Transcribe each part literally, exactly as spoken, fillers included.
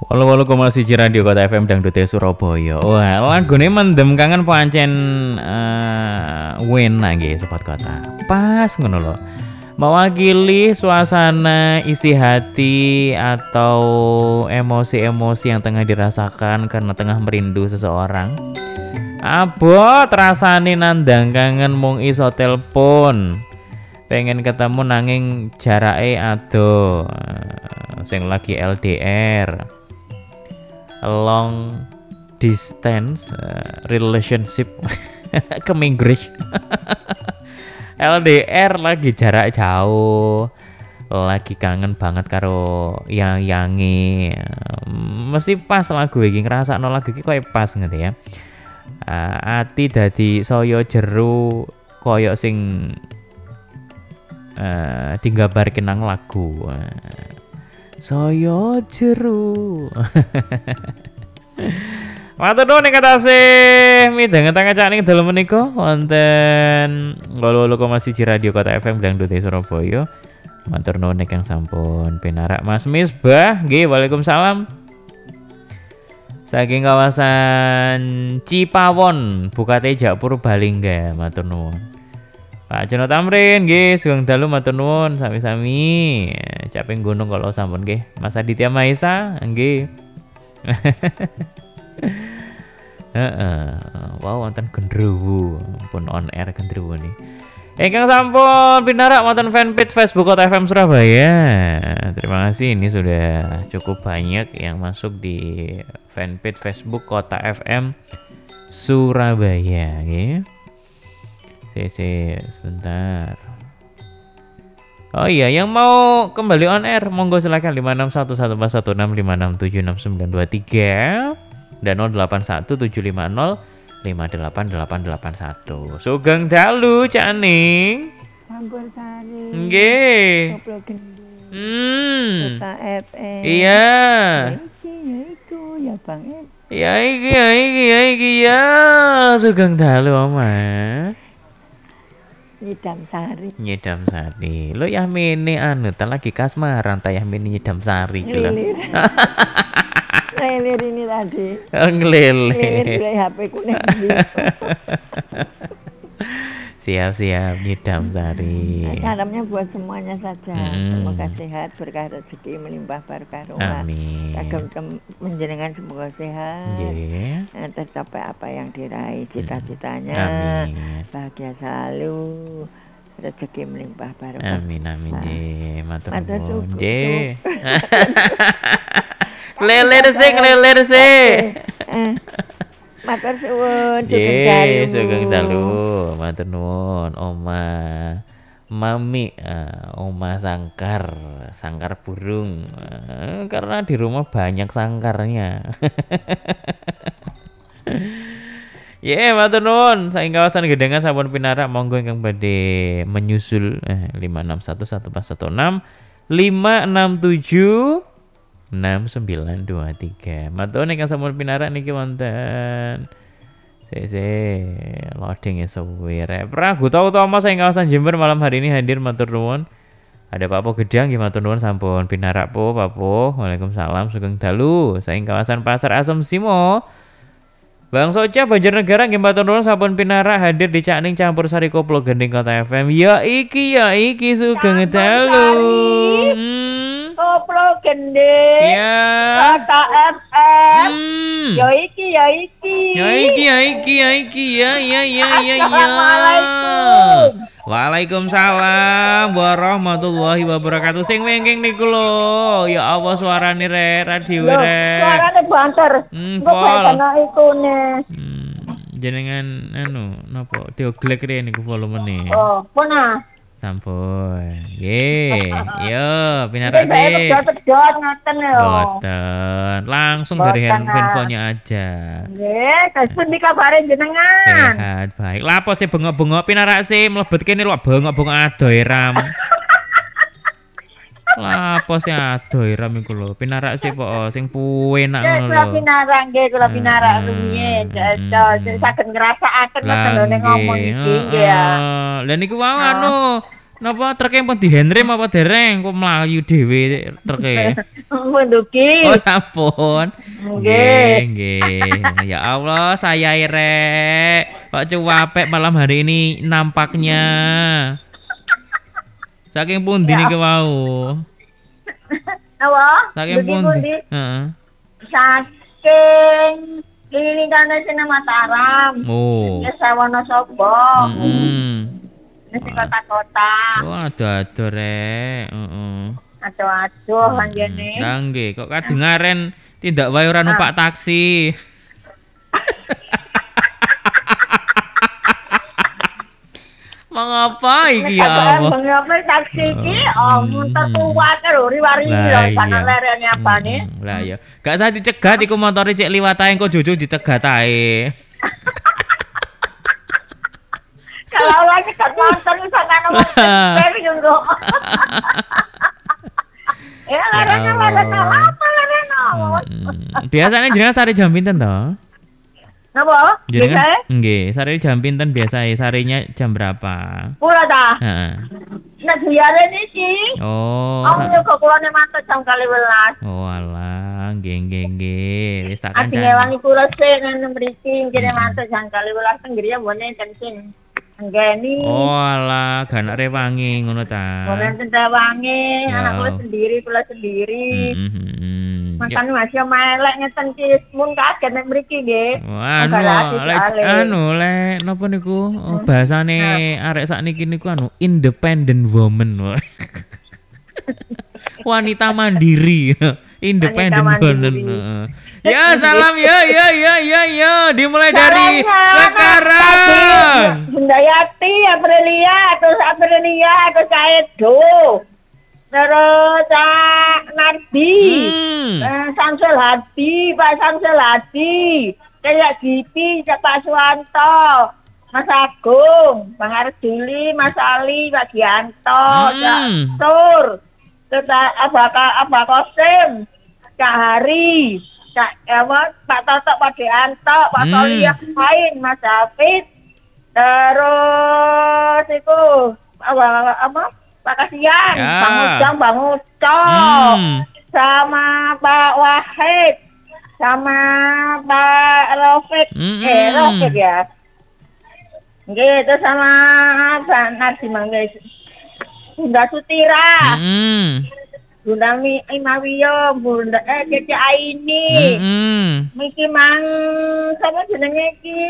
Walau-walau komasi Radio Kota F M Dangdut Surabaya. Wah, lagune mendem kangen pancen uh, wena nggih sobat kota. Pas ngono lho. Mewakili suasana isi hati atau emosi-emosi yang tengah dirasakan karena tengah merindu seseorang. Abot rasane nandang kangen mung iso telepon. Pengen ketemu nanging jarake ado. Uh, sing lagi L D R. Long distance uh, relationship ke Inggris. L D R lagi jarak jauh, lagi kangen banget karo yang yangi. Mesti pas lagu iki, ngrasakno lagu iki koyo pas ngene ya. Uh, ati dadi saya jeru koyo sing uh, digambarke nang lagu. Uh, saya jeru. Matur nuwun ing katasih midhanget ngacak ning dalem menika wonten wolu-wolu koma siji Radio Kota F M Dangdut Surabaya. Matur nuwun ingkang sampun pinarak Mas Misbah. Nggih, Waalaikumsalam. Saking kawasan Cipawon, Bukate Jak Purbalingga. Matur nuwun. Pak Jono Tamrin nggih, sugeng dalu matur nuwun sami-sami. Caping gunung kalau sampun nggih. Mas Aditya Maisa nggih. Heeh. Wow, wonten gendruwo. Pun on air gendruwo nih. Ingkang sampun pinarak wonten fanpage Facebook Kota F M Surabaya. Terima kasih, ini sudah cukup banyak yang masuk di fanpage Facebook Kota F M Surabaya, nggih. Sese sebentar. Oh iya, yang mau kembali on air monggo silakan lima enam satu satu empat satu enam lima enam tujuh enam sembilan dua tiga dan nol delapan satu tujuh lima nol lima delapan delapan delapan satu. Sugeng dalu Cak Ning. Sampun sari. Nggih. Koplo gendut. Hmm. Kota F M. Iya. Iki ya itu ya Bang. Ya iki ya iki ya iki ya. Sugeng dalu Oma. Nyidam sari. Nyidam sari. Lo Yahmini anu ta lagi kasmaran ta Yahmini nyidam sari iki lho. Ngelir ini tadi. Ngelir. Ngelir H P kuning. Siap-siap nyidam sari. Salamnya buat semuanya saja. Hmm. Semoga sehat, berkah rezeki melimpah barokah rumah. Amin. Kagem menjenengan semoga sehat. Nggih. Tercapai apa yang diraih cita-citanya. Amin. Bahagia selalu. Rezeki melimpah barokah. Amin amin nggih. Matur Matur nuwun suwun. nggih. Leler sih, leler sih. Matur suwun, sugeng Nggih, dalu. sugeng dalu. Matur nuwun, Oma Mami, uh, Oma Sangkar, sangkar burung. Uh, karena di rumah banyak sangkarnya. Ye, yeah, matur nuwun. Saking kawasan Gedangan sampun pinarak monggo ingkang badhe menyusul eh, lima enam satu satu empat satu enam lima enam tujuh enam sembilan dua tiga. Matur ingkang sampun pinarak niki wonten Sese loading suwe rek. Pragu tau utama saking kawasan Jember malam hari ini hadir matur nuwun. Ada Pak Po Gedang nggih matur nuwun sampun pinarak Po, Pak Po. Waalaikumsalam sugeng dalu. Saking kawasan Pasar Asem Simo. Bang Soca Banjarnegara nggih matur nuwun sampun pinarak hadir di Cakning Campur Sari Koplo Gending Kota F M. Ya iki ya iki sugeng dalu. Hmm. Koplo Gending. Ya. Kota F M. Hmm. Ya iki ya iki. Ya iki ya iki ya iki ya ya ya ya ya. Assalamualaikum. Waalaikumsalam warahmatullahi wabarakatuh. Sing wengking niku lho. Ya Allah suarane re radio Loh, re. suarane banter. Hmm, Kok Pol. kena ikune. Hmm, jenengan anu napa dioglek rene niku volumene. Oh, puna. Sampun. Nggih. Yo, pinarak Saya sih. pedot-pedot ngaten lho. Boten. Langsung dari Boten, ah. handphonenya aja. Nggih, terus pundi kabare jenengan? Sehat baik. Lapo sih bengok-bengok pinarak sih mlebet kene lho bengok-bengok adoh ram. Lapo sih adoh ram iku lho. Pinarak sih po sing puenak Nggih, ngono kula lho. pinarak nggih, kula pinarak Hmm, rumiyin. hmm, Cocok, hmm. saged ngrasakaken ngoten lho nek Lah ngomong nggih. iki nggih ya. Heeh. Lah niku wae anu Napa treke pun dihendrem apa dereng kok mlayu dhewe treke. Menduki. Oh sampun. Nggih. Nggih. Ya Allah, saya Rek. Kok cuapek malam hari ini nampaknya. Saking pundi Ya. niki wau? Apa? Saking Dugi pundi? Heeh. Saking lilingane sing Mataram. Oh. Ya sawono sapa? Heeh. Nasi kota-kota. Oh, aduh-aduh Rek. Heeh. Aduh-aduh anjene. Lah nggih, kok kadungaren tindak wae ora numpak taksi. Mengapa iki ya apa? Mengapa taksi iki oh muter tuwa karo riwari lho sana lerene apane. Lah ya, gak usah dicegat iku motore cek liwat ae engko jojo dicegat ae. Kalau lagi kan motor sana nomor tapi yo. Ya lerene lerene apa lerene. Biasanya jenengan sare jam pinten to? Napa? Jenengan nggih, sare jam pinten biasae? Sarenya jam berapa? Pula ta? Heeh. Nek biare niki. Oh. Aku yo kok kulone mantuk jam kali welas. Oh alah, nggih nggih nggih. Wis tak Ati kancani. ngewangi kula sik nang mriki kene mantuk jam kali welas teng griya mbone tensin. Anggeni. Oh alah, ganak rewangi ngono ta. Mbone tendawangi, Ya. anak kula sendiri, kula sendiri. Mhm. Makan masih melek ngeten ki mun kaget nek mriki nggih. Anu, Masalah lek soalé. anu lek napa niku oh, bahasane arek sakniki niku anu independent woman. Wanita mandiri. Independent Wanita woman. mandiri. Heeh. Ya salam ya ya ya ya ya dimulai dari Salamnya, sekarang. Bunda Yati, Aprilia, terus Aprilia, terus Edo. Terus Cak Nardi. Hmm. Eh, Samsul Hadi, Pak Samsul Hadi, kayak Gipi, Pak Suwanto, Mas Agung, Bang Arjuli, Mas Ali, Pak Gianto, Cak Hmm. Tur, Cak Abaka Abak Kosim, Cak Hari, Cak apa, Pak Toto, Pak Deanto, Pak Hmm. Toli yang lain, Mas David, terus itu apa apa Pak Kasian, Ya. Bang Ujang, Bang Ucok, Hmm. sama Pak Wahid, sama Pak Rafiq, Mm-mm. eh Rafiq ya, gitu sama Pak Nardi Manggis, Bunda Sutira, Hmm. Bunda Mi Imawiyo, Bunda eh Cece Aini, Hmm. Miki Mang, sama jenenge iki,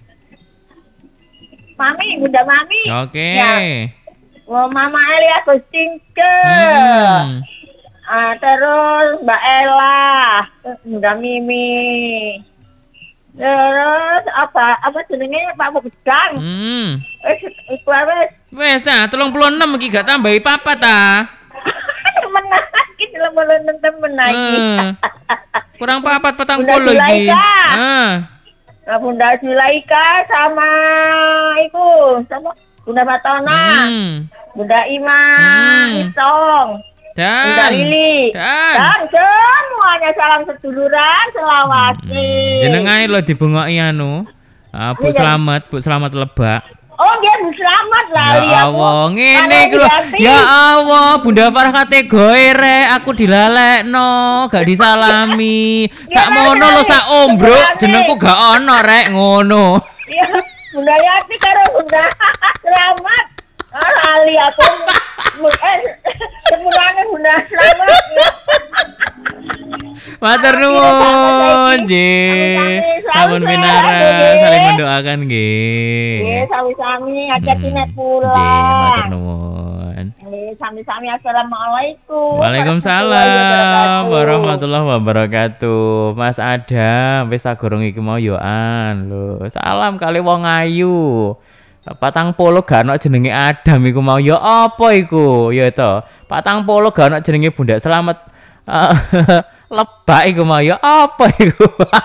Mami, Bunda Mami, Oke. Ya. Oh, Mama Eli Agustinke. Hmm. Ah, terus Mbak Ella, Bunda Mimi. Terus apa apa jenenge Pak Bogdan. Hmm. Eh iku wis Wes ta, tiga puluh enam iki gak tambahi papat ta. menang iki temen temen lagi. Eh. Kurang papat petang Bunda puluh iki. Zulaika. Heeh. Nah, Bunda Zulaika sama iku sama Bunda Fatona, Hmm. Bunda Ima, Hmm. Itong, Bunda Dan Lili, dan dan semuanya salam seduluran, selawase. jenengane lho dibungoki anu. Ah, Bu Iya. Slamet, Bu Slamet Lebak. Oh dia selamat lah. Ya Allah, ngene iki lho. Ya Allah, Bunda Farah kategori rek, aku dilalekno, gak disalami. Sakmono lho sak ombruk, jenengku gak ono rek ngono. Iya, Bunda Yati karo Bunda Selamat. Ah, lali aku. Eh, semuanya Bunda Selamat. Matur nuwun, nggih. Sampun minara saling mendoakan nggih. Nggih, sami-sami aja Hmm, kene nggih, pulang. matur nuwun. Nggih, sami-sami assalamualaikum. Waalaikumsalam warahmatullahi wabarakatuh. Mas Adam, wis sagurung iki mau yo an lho. Salam kali wong ayu. Patang polo gak ono jenenge Adam iku mau ya apa iku? Ya to. Patang polo gak ono jenenge Bunda Selamat. Eh, Lebak iku mau ya apa iku?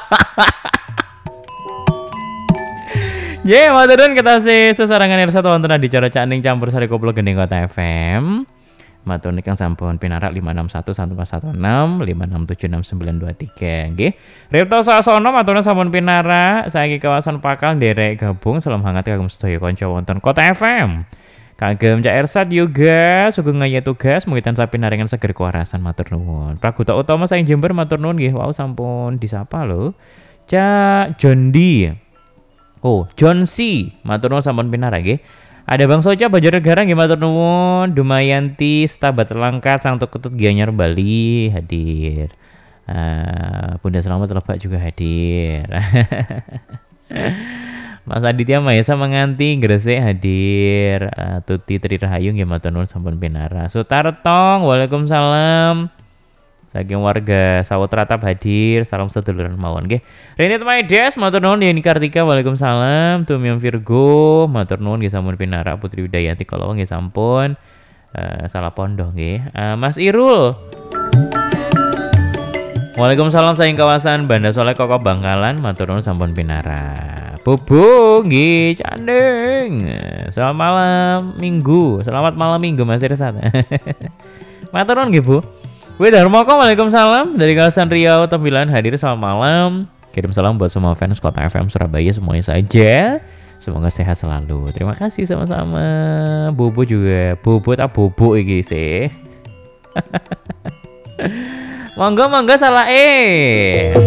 Ye, maturun kita si sesarangan yang satu wonten di cara caning campur sari koplo gending kota F M. Matur nikang sampun pinarak lima enam satu satu empat satu enam lima enam tujuh enam sembilan dua tiga nggih. Ripto Sasono maturna sampun pinarak saiki kawasan Pakal nderek gabung salam hangat kagem sedaya kanca wonten Kota F M. Kagem Cak Ersat juga sugeng ngaya tugas mugitan sapi naringan seger kewarasan matur nuwun. Praguta Utama saing Jember matur nuwun nggih. Wau sampun disapa lho. Cak Jondi. Oh, John C. Matur nuwun sampun pinarah nggih. Ada Bang Soca Banjarnegara nggih matur nuwun. Dumayanti Stabat Langkat Sang Tukutut Gianyar Bali hadir. Uh, Bunda Selamat Lebak juga hadir. Mas Aditya Mahesa Menganti Gresik hadir. uh, Tuti Tri Rahayu nggih matur nuwun sampun pinara. Sutartong Waalaikumsalam. Saking warga Sawut Ratap hadir. Salam seduluran mawon nggih. Renit Maides matur nuwun. Yeni Kartika Waalaikumsalam. Tumiam Virgo matur nuwun nggih sampun pinara. Putri Widayanti kalau nggih sampun. Uh, salah pondok nggih. Uh, Mas Irul. Waalaikumsalam saing kawasan Banda Soleh Koko Bangkalan matur nuwun sampun pinara. Bobo nggih candeng. Selamat malam Minggu. Selamat malam Minggu Mas Irsat. Matur nuwun nggih Bu. Wih Darmoko Waalaikumsalam dari kawasan Riau Tembilan hadir selamat malam. Kirim salam buat semua fans Kota F M Surabaya semuanya saja. Semoga sehat selalu. Terima kasih sama-sama. Bobo juga. Bobo tak bobo iki sih. Monggo monggo salah eh.